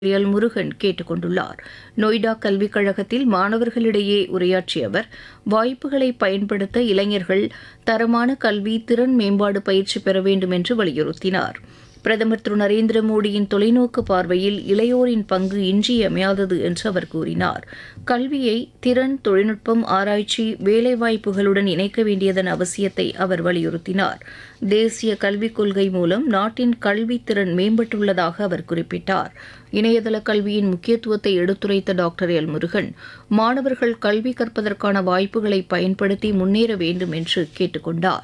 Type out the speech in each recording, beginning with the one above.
L Murugan கேட்டுக் கொண்டுள்ளார். நொய்டா கல்விக் கழகத்தில் மாணவர்களிடையே உரையாற்றிய அவர், வாய்ப்புகளை பயன்படுத்த இளைஞர்கள் தரமான கல்வி, திறன் மேம்பாடு பயிற்சி பெற வேண்டும் என்று வலியுறுத்தினார். பிரதமர் திரு நரேந்திர மோடியின் தொலைநோக்கு பார்வையில் இளையோரின் பங்கு இன்றியமையாதது என்று அவர் கூறினார். கல்வியை திறன், தொழில்நுட்பம், ஆராய்ச்சி, வேலைவாய்ப்புகளுடன் இணைக்க வேண்டியதன் அவசியத்தை அவர் வலியுறுத்தினார். தேசிய கல்விக் கொள்கை மூலம் நாட்டின் கல்வித் திறன் மேம்பட்டுள்ளதாக அவர் குறிப்பிட்டார். இணையதள கல்வியின் முக்கியத்துவத்தை எடுத்துரைத்த டாக்டர் எல் முருகன், மாணவர்கள் கல்வி கற்பதற்கான வாய்ப்புகளை பயன்படுத்தி முன்னேற வேண்டும் என்று கேட்டுக் கொண்டார்.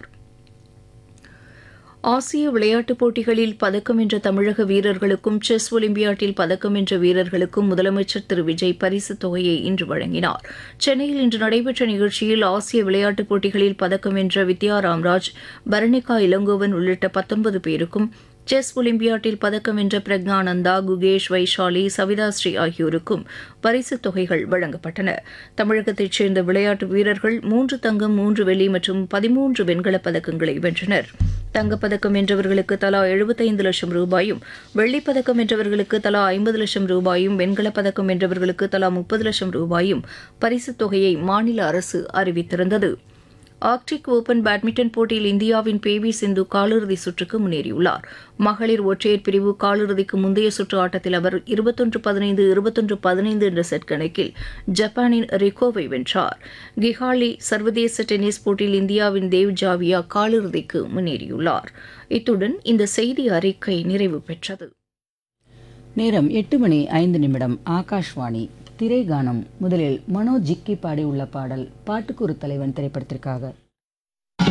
ஆசிய விளையாட்டுப் போட்டிகளில் பதக்கம் வென்ற தமிழக வீரர்களுக்கும் செஸ் ஒலிம்பியாட்டில் பதக்கம் வென்ற வீரர்களுக்கும் முதலமைச்சர் திரு விஜய் பரிசுத் தொகையை இன்று வழங்கினார். சென்னையில் இன்று நடைபெற்ற நிகழ்ச்சியில் ஆசிய விளையாட்டுப் போட்டிகளில் பதக்கம் வென்ற வித்யா ராம்ராஜ், பரணிகா இளங்கோவன் உள்ளிட்ட 19 பேருக்கும், செஸ் ஒலிம்பியாட்டில் பதக்கம் வென்ற பிரக்ஞானந்தா, குகேஷ், வைஷாலி, சவிதாஸ்ரீ ஆகியோருக்கும் பரிசுத் தொகைகள் வழங்கப்பட்டன. தமிழகத்தைச் சேர்ந்த விளையாட்டு வீரர்கள் 3 தங்கம், 3 வெள்ளி மற்றும் 13 வெண்கலப் பதக்கங்களை வென்றனர். தங்கப்பதக்கம் வென்றவர்களுக்கு தலா 75 லட்சம் ரூபாயும், வெள்ளிப்பதக்கம் வென்றவர்களுக்கு தலா 50 லட்சம் ரூபாயும், வெண்கலப் பதக்கம் வென்றவர்களுக்கு தலா 30 லட்சம் ரூபாயும் பரிசுத் தொகையை மாநில அரசு அறிவித்திருந்தது. ஆர்க்டிக் ஓபன் பேட்மிண்டன் போட்டியில் இந்தியாவின் பி.வி. சிந்து காலிறுதி சுற்றுக்கு முன்னேறியுள்ளார். மகளிர் ஒற்றையர் பிரிவு காலிறுதிக்கு முந்தைய சுற்று ஆட்டத்தில் அவர் 21-15, 21-15 என்ற செட் கணக்கில் ஜப்பானின் ரிகோவை வென்றார். கிகாலி சர்வதேச டென்னிஸ் போட்டியில் இந்தியாவின் தேவ் ஜாவியா காலிறுதிக்கு முன்னேறியுள்ளார். இத்துடன் இந்த செய்தி அறிக்கை நிறைவு பெற்றது. நேரம் 8:05. ஆகாஷ்வாணி. திரைகானம். முதலில் மனோஜ் ஜிக்கி பாடியுள்ள பாடல் பாட்டுக்கு ஒரு தலைவன் திரைப்படத்திற்காக.